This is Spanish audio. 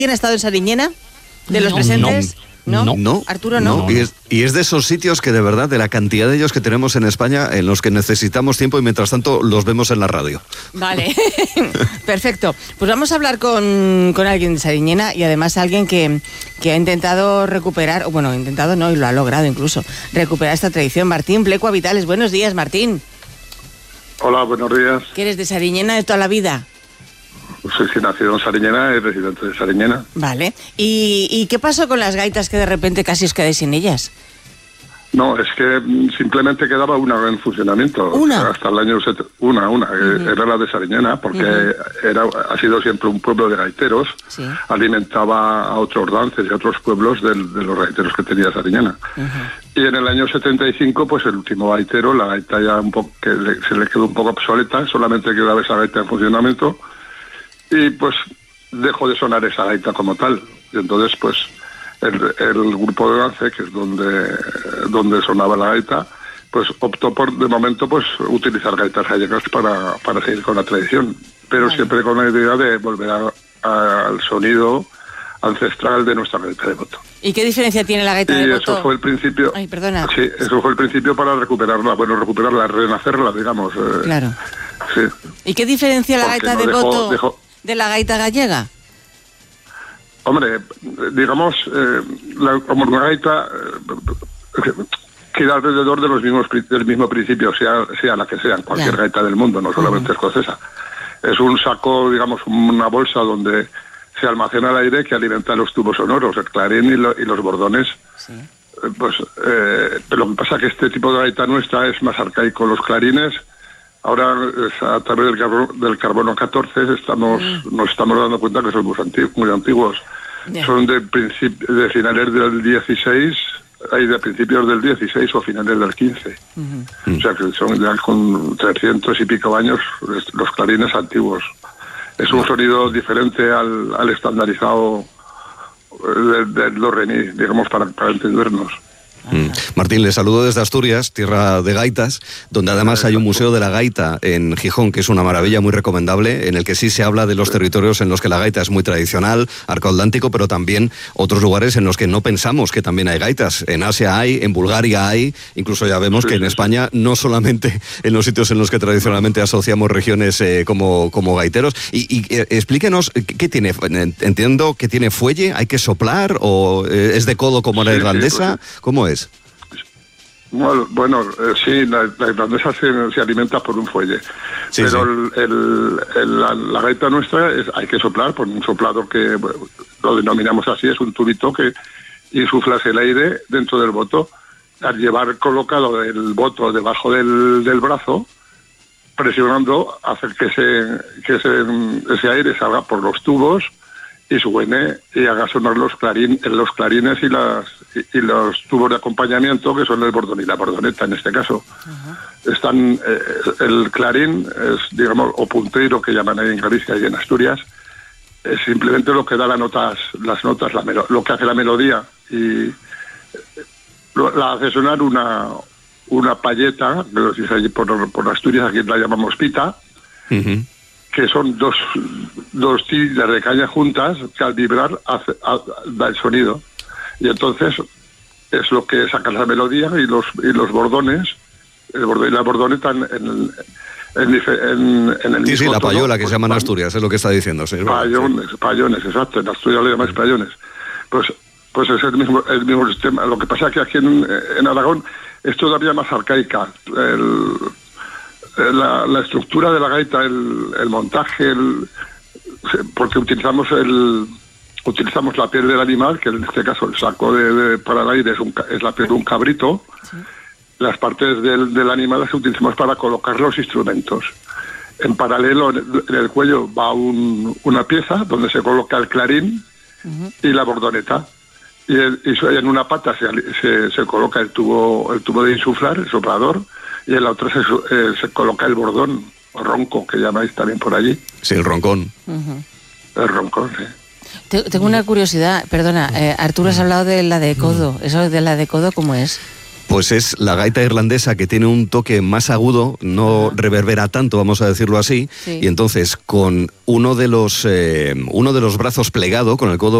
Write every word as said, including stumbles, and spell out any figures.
¿Quién ha estado en Sariñena? ¿De los No. presentes? No. ¿No? No. Arturo, no. No. Y es, y es de esos sitios que de verdad, de la cantidad de ellos que tenemos en España, en los que necesitamos tiempo y mientras tanto los vemos en la radio. Vale, perfecto. Pues vamos a hablar con, con alguien de Sariñena y además alguien que, que ha intentado recuperar, o bueno, ha intentado no, y lo ha logrado incluso, recuperar esta tradición. Martín Plecua Vitales, buenos días, Martín. Hola, buenos días. ¿Que eres de Sariñena de toda la vida? Soy sí, nacido en Sariñena y residente de Sariñena. Vale. ¿Y, ¿Y qué pasó con las gaitas que de repente casi os quedáis sin ellas? No, es que simplemente quedaba una en funcionamiento. ¿Una? Hasta el año... set- Una, una. Uh-huh. Era la de Sariñena, porque uh-huh. era, ha sido siempre un pueblo de gaiteros. Sí. Alimentaba a otros dances y a otros pueblos del, de los gaiteros que tenía Sariñena. Uh-huh. Y en el año setenta y cinco, pues el último gaitero, la gaita ya un poco, que le, se le quedó un poco obsoleta, solamente quedaba esa gaita en funcionamiento. Y pues dejó de sonar esa gaita como tal. Y entonces pues el, el grupo de dance, que es donde, donde sonaba la gaita, pues optó por de momento pues utilizar gaitas gallegas para, para seguir con la tradición. Pero vale. Siempre con la idea de volver a, a, al sonido ancestral de nuestra gaita de boto. ¿Y qué diferencia tiene la gaita y de boto? Eso fue el principio. Ay, perdona. Sí, eso fue el principio para recuperarla, bueno, recuperarla, renacerla, digamos. Eh, claro. Sí. ¿Y qué diferencia la Porque gaita no de dejó, boto dejó... de la gaita gallega? Hombre, digamos, eh, la, como una gaita eh, queda alrededor de los mismos del mismo principio, sea sea la que sea, cualquier ya. gaita del mundo, no solamente uh-huh. escocesa. Es un saco, digamos, una bolsa donde se almacena el aire que alimenta los tubos sonoros, el clarín y, lo, y los bordones. Sí. Eh, pues, eh, pero lo que pasa es que este tipo de gaita nuestra es más arcaico. Los clarines, ahora a través del carbono, del carbono catorce estamos mm. nos estamos dando cuenta que son muy antiguos. Muy antiguos. Yeah. Son de, princip- de finales del dieciséis, hay de principios del dieciséis o finales del quince. Uh-huh. O sea que son ya con trescientos y pico años los clarines antiguos. Es un sonido diferente al, al estandarizado del de do re mi, digamos, para, para entendernos. Mm. Martín, le saludo desde Asturias, tierra de gaitas, donde además hay un museo de la gaita en Gijón, que es una maravilla, muy recomendable, en el que sí se habla de los territorios en los que la gaita es muy tradicional, arco atlántico, pero también otros lugares en los que no pensamos que también hay gaitas. En Asia hay, en Bulgaria hay, incluso ya vemos sí, que en sí, España, sí. no solamente en los sitios en los que tradicionalmente asociamos regiones eh, como, como gaiteros. Y, y eh, explíquenos, ¿qué tiene? Entiendo que tiene fuelle, ¿hay que soplar o eh, es de codo como la sí, irlandesa? Sí, pues sí. ¿Cómo es? Bueno, bueno eh, sí, la, la irlandesa se, se alimenta por un fuelle, sí, pero sí. El, el, el, la, la gaita nuestra es, hay que soplar por un soplador que bueno, lo denominamos así, es un tubito que insuflas el aire dentro del boto. Al llevar colocado el boto debajo del, del brazo, presionando, hace que, se, que se, ese aire salga por los tubos y suene y haga sonar los clarín, los clarines y las y, y los tubos de acompañamiento, que son el bordón y la bordoneta en este caso. Uh-huh. Están eh, el clarín es, digamos, o punteiro, que llaman ahí en Galicia y en Asturias, es simplemente lo que da las notas, las notas, la melo- lo que hace la melodía, y eh, lo, la hace sonar una una payeta, que lo dice allí por, por Asturias, aquí la llamamos pita. Uh-huh. Que son dos, dos tiras de caña juntas que al vibrar hace, a, da el sonido. Y entonces es lo que saca la melodía y los y los bordones, el bordón y la bordoneta en, en, en, en, en el sí, mismo sí, la tono, payola que pues, se llama en pan, Asturias, es lo que está diciendo. Sí, payones, sí. payones, exacto. En Asturias le llamáis payones. Pues, pues es el mismo, el mismo sistema. Lo que pasa es que aquí en, en Aragón es todavía más arcaica. El... La, la estructura de la gaita, el, el montaje, el, porque utilizamos el utilizamos la piel del animal, que en este caso el saco de, de, para el aire es, un, es la piel de un cabrito. Sí. Las partes del, del animal las utilizamos para colocar los instrumentos. En paralelo, en, en el cuello va un, una pieza donde se coloca el clarín uh-huh. y la bordoneta. Y, el, y en una pata se, se, se coloca el tubo, el tubo de insuflar, el soplador, y en la otra se, eh, se coloca el bordón, o ronco, que llamáis también por allí. Sí, el roncón. Uh-huh. El roncón, sí. Te, tengo una curiosidad, perdona, eh, Arturo has hablado de la de codo, ¿eso de la de codo cómo es? Pues es la gaita irlandesa, que tiene un toque más agudo, no uh-huh. reverbera tanto, vamos a decirlo así, sí. y entonces con uno de los eh, uno de los brazos plegado, con el codo